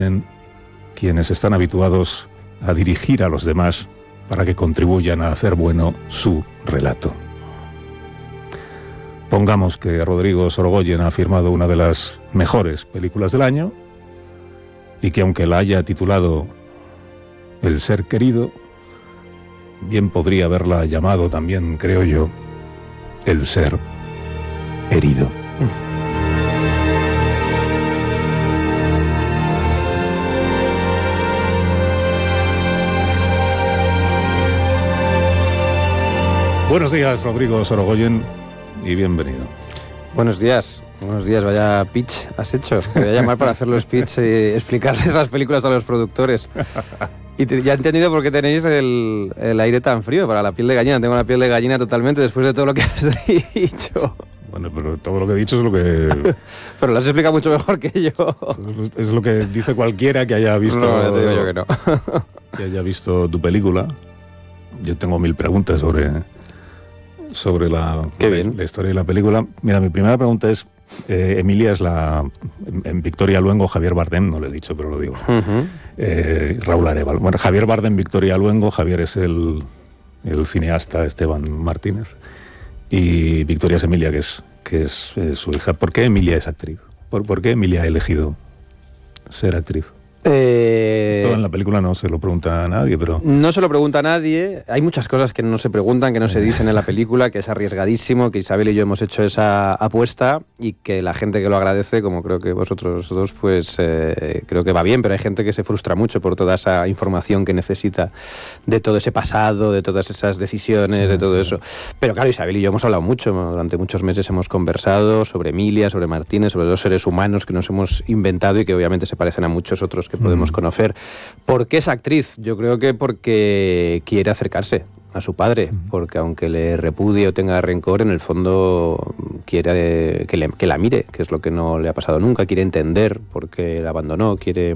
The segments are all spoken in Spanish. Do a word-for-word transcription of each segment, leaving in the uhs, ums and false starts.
en quienes están habituados a dirigir a los demás para que contribuyan a hacer bueno su relato. Pongamos que Rodrigo Sorogoyen ha firmado una de las mejores películas del año y que aunque la haya titulado El ser querido, bien podría haberla llamado también, creo yo, El ser herido. Buenos días, Rodrigo Sorogoyen, y bienvenido. Buenos días, buenos días, vaya pitch has hecho. Te voy a llamar para hacer los pitch y explicarles las películas a los productores. Y te, ya he entendido por qué tenéis el, el aire tan frío, para la piel de gallina. Tengo la piel de gallina totalmente después de todo lo que has dicho. Bueno, pero todo lo que he dicho es lo que... Pero lo has explicado mucho mejor que yo. Es lo que dice cualquiera que haya visto... No, ya te digo yo que no. Que haya visto tu película. Yo tengo mil preguntas sobre... sobre la, Qué la, bien. la historia de la película. Mira, mi primera pregunta es, eh, Emilia es la... En, en Victoria Luengo, Javier Bardem, no lo he dicho, pero lo digo. Uh-huh. eh, Raúl Arévalo. Bueno, Javier Bardem, Victoria Luengo, Javier es el, el cineasta Esteban Martínez, y Victoria es Emilia, que es, que es eh, su hija. ¿Por qué Emilia es actriz? ¿Por, por qué Emilia ha elegido ser actriz? Eh... Esto en la película no se lo pregunta a nadie, pero... No se lo pregunta a nadie. Hay muchas cosas que no se preguntan, que no se dicen en la película, que es arriesgadísimo, que Isabel y yo hemos hecho esa apuesta y que la gente que lo agradece, como creo que vosotros dos, pues eh, creo que va bien, pero hay gente que se frustra mucho por toda esa información que necesita de todo ese pasado, de todas esas decisiones, sí, de todo sí. eso. Pero claro, Isabel y yo hemos hablado mucho, durante muchos meses hemos conversado sobre Emilia, sobre Martínez, sobre dos seres humanos que nos hemos inventado y que obviamente se parecen a muchos otros que podemos conocer. ¿Por qué es actriz? Yo creo que porque quiere acercarse a su padre, porque aunque le repudie o tenga rencor, en el fondo quiere que, le, que la mire, que es lo que no le ha pasado nunca, quiere entender por qué la abandonó, quiere,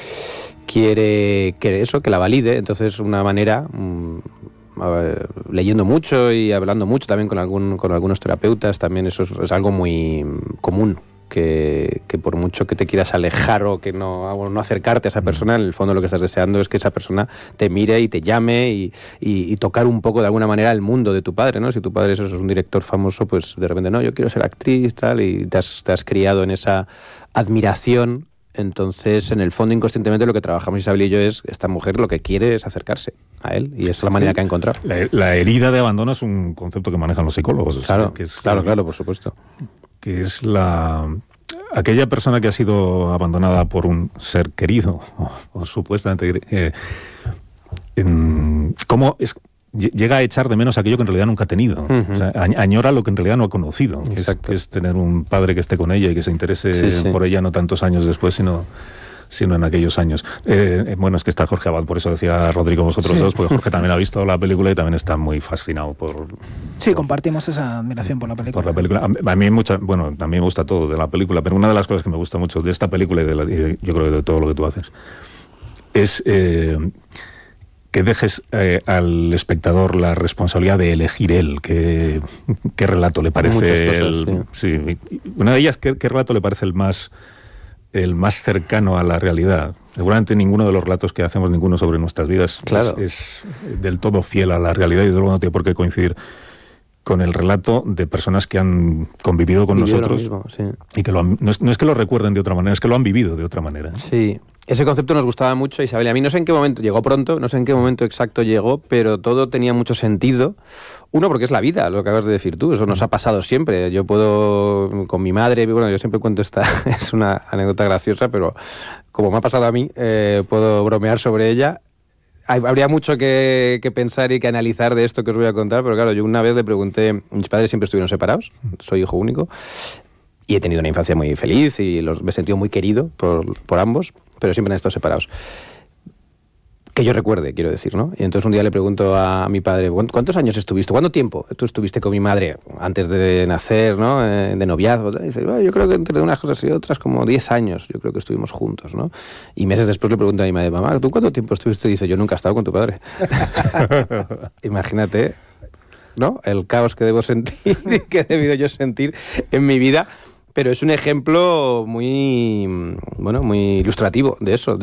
quiere que eso, que la valide. Entonces, una manera... Mmm, leyendo mucho y hablando mucho también con, algún, con algunos terapeutas, también eso es, es algo muy común. Que, que por mucho que te quieras alejar o que no, o no acercarte a esa persona, en el fondo lo que estás deseando es que esa persona te mire y te llame y, y, y tocar un poco de alguna manera el mundo de tu padre, ¿no? Si tu padre es un director famoso, pues de repente, no, yo quiero ser actriz, tal, y te has, te has criado en esa admiración. Entonces, en el fondo, inconscientemente, lo que trabajamos Isabel y yo es, esta mujer lo que quiere es acercarse a él, y esa es la manera que ha encontrado. La, la herida de abandono es un concepto que manejan los psicólogos. Claro, o sea, que es claro, la, claro, por supuesto. Que es la... aquella persona que ha sido abandonada por un ser querido, o, o supuestamente... Eh, en, ¿Cómo es...? Llega a echar de menos aquello que en realidad nunca ha tenido. Uh-huh. O sea, añora lo que en realidad no ha conocido. Que es, que es tener un padre que esté con ella y que se interese sí, sí. por ella no tantos años después, sino, sino en aquellos años. Eh, bueno, es que está Jorge Abad, por eso decía Rodrigo vosotros sí. dos, porque Jorge también ha visto la película y también está muy fascinado por... Sí, por, compartimos esa admiración por la película. Por la película. A, a mí mucha, bueno, a mí me gusta todo de la película, pero una de las cosas que me gusta mucho de esta película y, de la, y yo creo que de todo lo que tú haces es... Eh, que dejes eh, al espectador la responsabilidad de elegir él qué, qué relato le parece cosas, el, sí. Sí. Una de ellas, ¿qué, qué relato le parece el más el más cercano a la realidad? Seguramente ninguno de los relatos que hacemos, ninguno sobre nuestras vidas claro. es, es del todo fiel a la realidad, y desde luego no tiene por qué coincidir con el relato de personas que han convivido con Vivió nosotros mismo, sí. y que lo han, no, es, no es que lo recuerden de otra manera, es que lo han vivido de otra manera. Sí. Ese concepto nos gustaba mucho, Isabel. A mí no sé en qué momento, llegó pronto, no sé en qué momento exacto llegó, pero todo tenía mucho sentido. Uno, porque es la vida, lo que acabas de decir tú, eso nos ha pasado siempre. Yo puedo, con mi madre, bueno, yo siempre cuento esta, es una anécdota graciosa, pero como me ha pasado a mí, eh, puedo bromear sobre ella. Habría mucho que, que pensar y que analizar de esto que os voy a contar, pero claro, yo una vez le pregunté, mis padres siempre estuvieron separados, soy hijo único, y he tenido una infancia muy feliz y los, me he sentido muy querido por, por ambos, pero siempre han estado separados. Que yo recuerde, quiero decir, ¿no? Y entonces un día le pregunto a mi padre, ¿cuántos años estuviste? ¿Cuánto tiempo tú estuviste con mi madre antes de nacer, ¿no? Eh, de noviazgo. Y dice, bueno, yo creo que entre unas cosas y otras como diez años, yo creo que estuvimos juntos, ¿no? Y meses después le pregunto a mi madre, mamá, ¿tú cuánto tiempo estuviste? Y dice, yo nunca he estado con tu padre. Imagínate, ¿no? El caos que debo sentir y que he debido yo sentir en mi vida. Pero es un ejemplo muy, bueno, muy ilustrativo de eso.